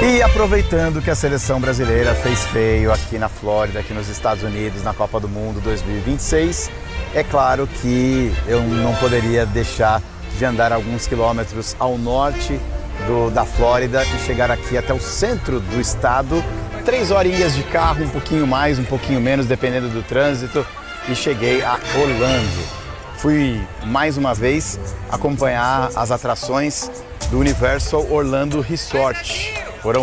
E aproveitando que a seleção brasileira fez feio aqui na Flórida, aqui nos Estados Unidos, na Copa do Mundo 2026, é claro que eu não poderia deixar de andar alguns quilômetros ao norte da Flórida e chegar aqui até o centro do estado, 3 horinhas de carro, um pouquinho mais, um pouquinho menos, dependendo do trânsito, e cheguei a Orlando. Fui mais uma vez acompanhar as atrações do Universal Orlando Resort.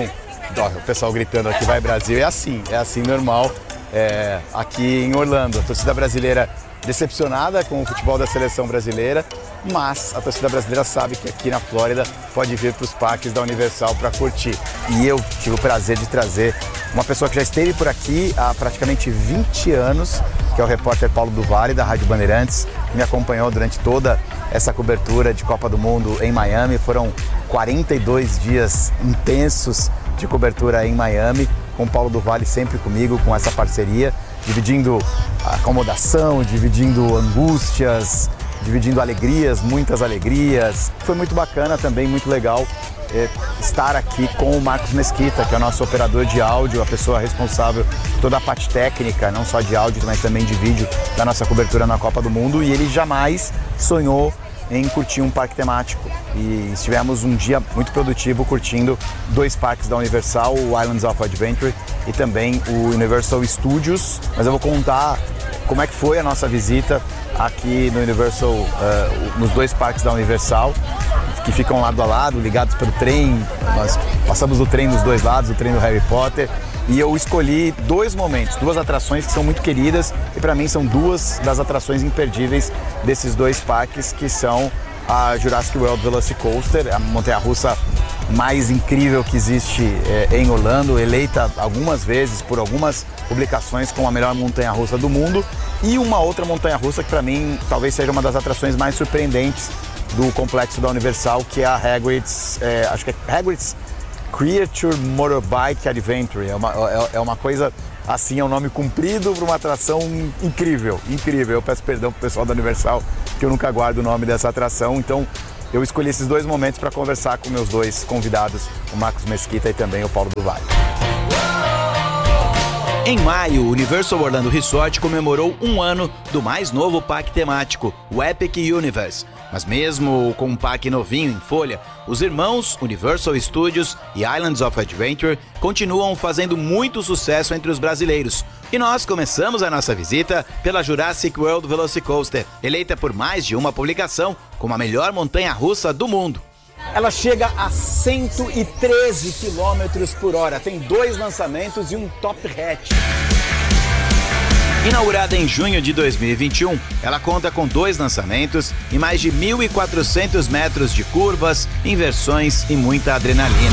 O pessoal gritando aqui, vai Brasil, é assim normal aqui em Orlando. A torcida brasileira decepcionada com o futebol da seleção brasileira, mas a torcida brasileira sabe que aqui na Flórida pode vir para os parques da Universal para curtir. E eu tive o prazer de trazer uma pessoa que já esteve por aqui há praticamente 20 anos, que é o repórter Paulo do Vale, da Rádio Bandeirantes, que me acompanhou durante toda essa cobertura de Copa do Mundo em Miami. Foram 42 dias intensos de cobertura em Miami, com o Paulo do Vale sempre comigo, com essa parceria, dividindo acomodação, dividindo angústias, dividindo alegrias, muitas alegrias. Foi muito bacana também, muito legal estar aqui com o Marcos Mesquita, que é o nosso operador de áudio, a pessoa responsável por toda a parte técnica, não só de áudio, mas também de vídeo da nossa cobertura na Copa do Mundo, e ele jamais sonhou em curtir um parque temático. E estivemos um dia muito produtivo curtindo 2 parques da Universal, o Islands of Adventure e também o Universal Studios. Mas eu vou contar como é que foi a nossa visita aqui no Universal, nos 2 parques da Universal, que ficam lado a lado, ligados pelo trem. Nós passamos o trem dos 2 lados, o trem do Harry Potter. E eu escolhi 2 momentos, 2 atrações que são muito queridas e para mim são 2 das atrações imperdíveis desses 2 parques, que são a Jurassic World Velocicoaster, a montanha-russa mais incrível que existe em Orlando, eleita algumas vezes por algumas publicações como a melhor montanha-russa do mundo, e uma outra montanha-russa que para mim talvez seja uma das atrações mais surpreendentes do complexo da Universal, que é a Hagrid's, acho que é Hagrid's Creature Motorbike Adventure. É uma coisa assim, é um nome comprido para uma atração incrível. Eu peço perdão pro pessoal da Universal que eu nunca guardo o nome dessa atração. Então eu escolhi esses 2 momentos para conversar com meus 2 convidados, o Marcos Mesquita e também o Paulo do Vale. Em maio, o Universal Orlando Resort comemorou 1 ano do mais novo parque temático, o Epic Universe. Mas mesmo com um parque novinho em folha, os irmãos Universal Studios e Islands of Adventure continuam fazendo muito sucesso entre os brasileiros. E nós começamos a nossa visita pela Jurassic World Velocicoaster, eleita por mais de uma publicação como a melhor montanha-russa do mundo. Ela chega a 113 km por hora, tem 2 lançamentos e um top hatch. Inaugurada em junho de 2021, ela conta com 2 lançamentos e mais de 1.400 metros de curvas, inversões e muita adrenalina.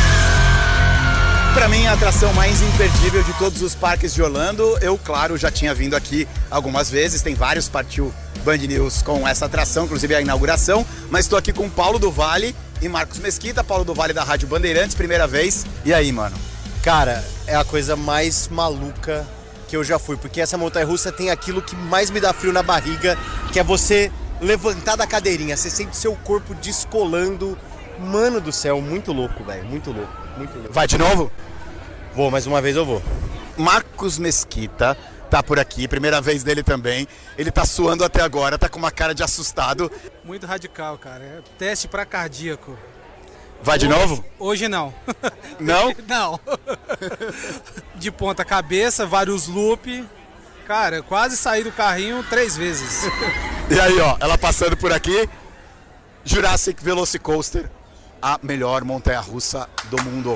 Para mim, a atração mais imperdível de todos os parques de Orlando. Eu, claro, já tinha vindo aqui algumas vezes, tem vários Partiu Band News com essa atração, inclusive a inauguração, mas estou aqui com Paulo do Vale e Marcos Mesquita. Paulo do Vale da Rádio Bandeirantes, primeira vez. E aí, mano? Cara, é a coisa mais maluca que eu já fui, porque essa montanha-russa tem aquilo que mais me dá frio na barriga, que é você levantar da cadeirinha, você sente seu corpo descolando. Mano do céu, muito louco, velho, muito louco. Vai de novo? Vou, mais uma vez eu vou. Marcos Mesquita tá por aqui, primeira vez dele também. Ele tá suando até agora, tá com uma cara de assustado. Muito radical, cara, é teste pra cardíaco. Vai de novo? Hoje não. Não? Não. De ponta cabeça, vários loop. Cara, eu quase saí do carrinho 3 vezes. E aí, ó, ela passando por aqui. Jurassic Velocicoaster, a melhor montanha-russa do mundo.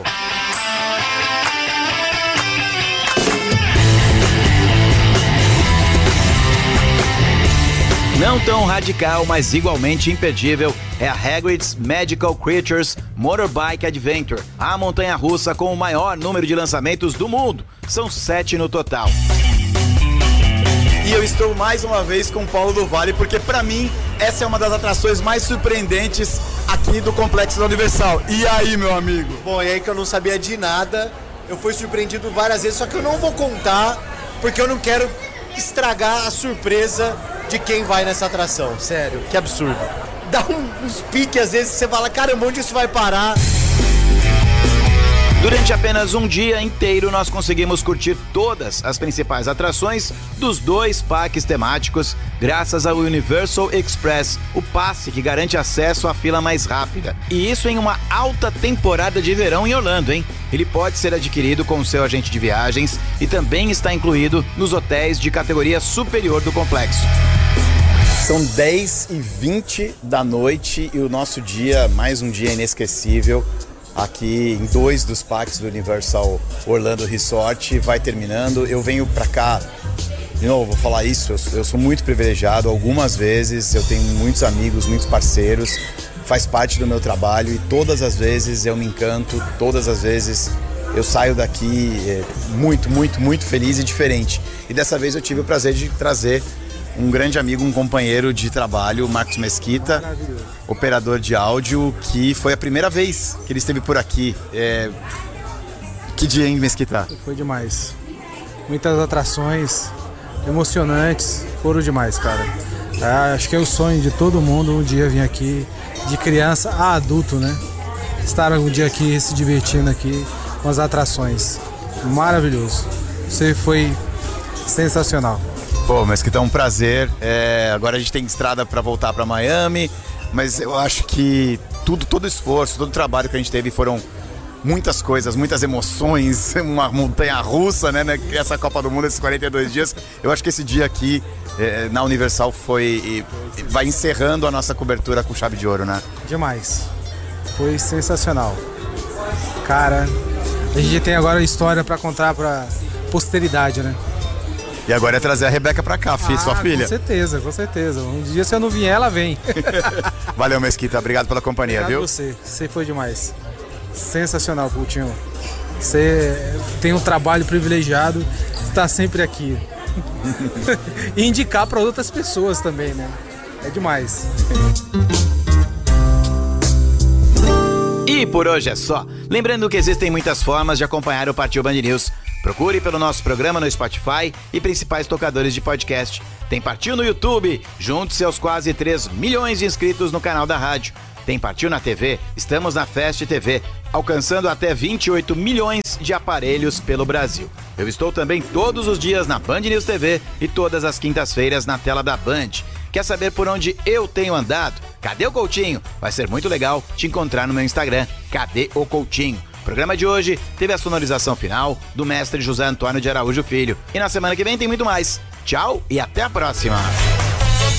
Não tão radical, mas igualmente imperdível, é a Hagrid's Magical Creatures Motorbike Adventure, a montanha-russa com o maior número de lançamentos do mundo. São 7 no total. E eu estou mais uma vez com o Paulo do Vale, porque para mim essa é uma das atrações mais surpreendentes aqui do Complexo da Universal. E aí, meu amigo? Bom, e aí que eu não sabia de nada, eu fui surpreendido várias vezes, só que eu não vou contar, porque eu não quero estragar a surpresa de quem vai nessa atração. Sério, que absurdo. Dá uns piques às vezes que você fala, caramba, onde isso vai parar? Durante apenas um dia inteiro, nós conseguimos curtir todas as principais atrações dos 2 parques temáticos, graças ao Universal Express, o passe que garante acesso à fila mais rápida. E isso em uma alta temporada de verão em Orlando, hein? Ele pode ser adquirido com o seu agente de viagens e também está incluído nos hotéis de categoria superior do complexo. São 10h20 da noite e o nosso dia, mais um dia inesquecível, aqui em 2 dos parques do Universal Orlando Resort, vai terminando. Eu venho pra cá, de novo, vou falar isso, eu sou muito privilegiado. Algumas vezes eu tenho muitos amigos, muitos parceiros, faz parte do meu trabalho e todas as vezes eu me encanto, todas as vezes eu saio daqui muito feliz e diferente. E dessa vez eu tive o prazer de trazer um grande amigo, um companheiro de trabalho, Marcos Mesquita, operador de áudio, que foi a primeira vez que ele esteve por aqui. Que dia, hein, Mesquita? Foi demais. Muitas atrações emocionantes, foram demais, cara. Acho que é o sonho de todo mundo um dia vir aqui, de criança a adulto, né? Estar um dia aqui se divertindo aqui com as atrações. Maravilhoso. Você foi sensacional. Pô, Mesquita, é um prazer. Agora a gente tem estrada para voltar para Miami, mas eu acho que todo o esforço, todo o trabalho que a gente teve foram muitas coisas, muitas emoções, uma montanha-russa, né? Essa Copa do Mundo, esses 42 dias. Eu acho que esse dia aqui na Universal vai encerrando a nossa cobertura com chave de ouro, né? Demais. Foi sensacional. Cara, a gente tem agora a história para contar para posteridade, né? E agora é trazer a Rebeca pra cá, sua filha. Com certeza, com certeza. Um dia se eu não vier, ela vem. Valeu, Mesquita. Obrigado pela companhia, Obrigado viu? Você foi demais. Sensacional, Coutinho. Você tem um trabalho privilegiado de estar sempre aqui. E indicar para outras pessoas também, né? É demais. E por hoje é só. Lembrando que existem muitas formas de acompanhar o Partiu Band News. Procure pelo nosso programa no Spotify e principais tocadores de podcast. Tem Partiu no YouTube, junte-se aos quase 3 milhões de inscritos no canal da rádio. Tem Partiu na TV, estamos na Fast TV, alcançando até 28 milhões de aparelhos pelo Brasil. Eu estou também todos os dias na Band News TV e todas as quintas-feiras na tela da Band. Quer saber por onde eu tenho andado? Cadê o Coutinho? Vai ser muito legal te encontrar no meu Instagram, Cadê o Coutinho? O programa de hoje teve a sonorização final do mestre José Antônio de Araújo Filho. E na semana que vem tem muito mais. Tchau e até a próxima!